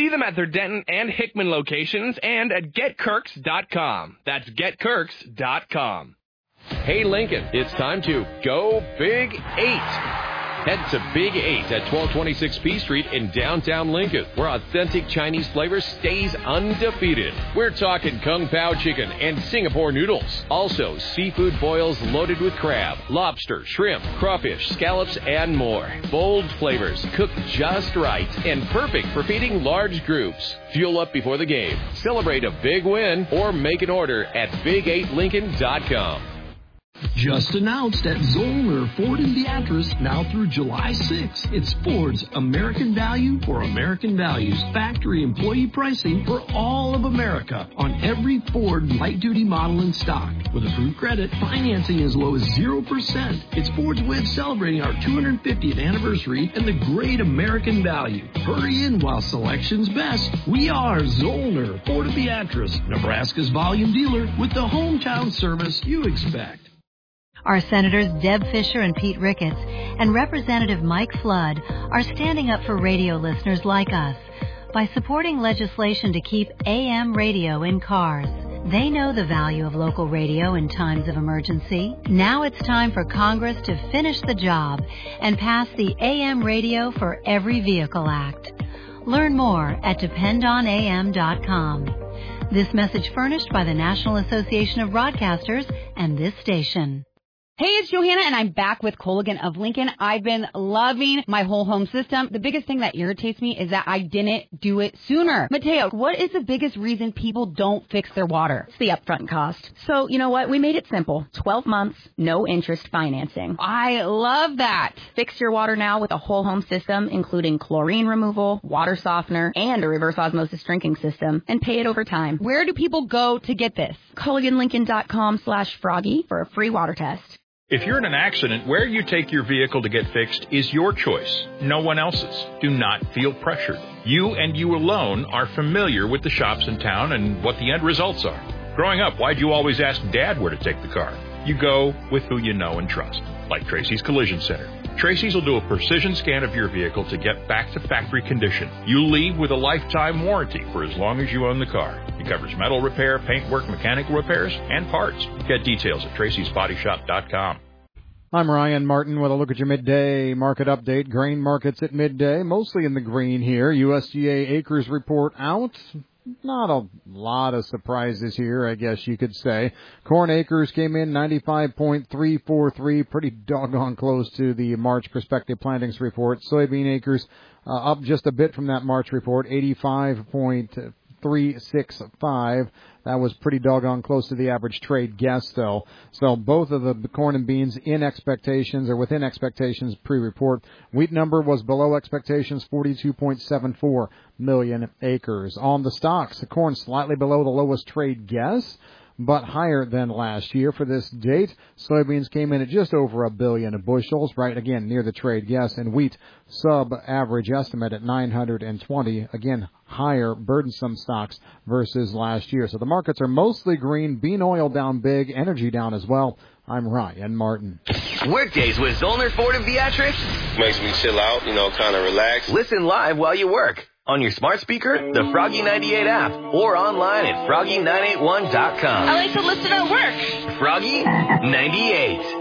See them at their Denton and Hickman locations and at GetKirks.com. That's GetKirks.com. Hey, Lincoln, it's time to go Big 8. Head to Big 8 at 1226 P Street in downtown Lincoln, where authentic Chinese flavor stays undefeated. We're talking Kung Pao chicken and Singapore noodles. Also, seafood boils loaded with crab, lobster, shrimp, crawfish, scallops, and more. Bold flavors, cooked just right, and perfect for feeding large groups. Fuel up before the game. Celebrate a big win or make an order at big8lincoln.com. Just announced at Zollner Ford in Beatrice, now through July 6th. It's Ford's American Value for American Values. Factory employee pricing for all of America on every Ford light-duty model in stock. With approved credit, financing as low as 0%. It's Ford's way of celebrating our 250th anniversary and the great American value. Hurry in while selection's best. We are Zollner Ford of Beatrice, Nebraska's volume dealer with the hometown service you expect. Our Senators Deb Fischer and Pete Ricketts and Representative Mike Flood are standing up for radio listeners like us by supporting legislation to keep AM radio in cars. They know the value of local radio in times of emergency. Now it's time for Congress to finish the job and pass the AM Radio for Every Vehicle Act. Learn more at dependonam.com. This message furnished by the National Association of Broadcasters and this station. Hey, it's Johanna, and I'm back with Colligan of Lincoln. I've been loving my whole home system. The biggest thing that irritates me is that I didn't do it sooner. Mateo, what is the biggest reason people don't fix their water? It's the upfront cost. So, you know what? We made it simple. 12 months, no interest financing. I love that. Fix your water now with a whole home system, including chlorine removal, water softener, and a reverse osmosis drinking system, and pay it over time. Where do people go to get this? ColliganLincoln.com/Froggy for a free water test. If you're in an accident, where you take your vehicle to get fixed is your choice, no one else's. Do not feel pressured. You and you alone are familiar with the shops in town and what the end results are. Growing up, why'd you always ask Dad where to take the car? You go with who you know and trust, like Tracy's Collision Center. Tracy's will do a precision scan of your vehicle to get back to factory condition. You leave with a lifetime warranty for as long as you own the car. It covers metal repair, paint work, mechanical repairs, and parts. Get details at tracysbodyshop.com. I'm Ryan Martin with a look at your midday market update. Grain markets at midday, mostly in the green here. USDA acres report out. Not a lot of surprises here, I guess you could say. Corn acres came in 95.343, pretty doggone close to the March prospective plantings report. Soybean acres up just a bit from that March report, 85.365. That was pretty doggone close to the average trade guess, though. So both of the corn and beans in expectations or within expectations pre-report. Wheat number was below expectations, 42.74 million acres. On the stocks, the corn slightly below the lowest trade guess, but higher than last year for this date. Soybeans came in at just over 1 billion bushels, right again near the trade guess, and wheat sub-average estimate at 920, again higher, burdensome stocks versus last year. So the markets are mostly green, bean oil down big, energy down as well. I'm Ryan Martin. Workdays with Zollner Ford of Beatrice makes me chill out, kind of relax. Listen live while you work. On your smart speaker, the Froggy 98 app, or online at froggy981.com. I like to listen at work. Froggy 98.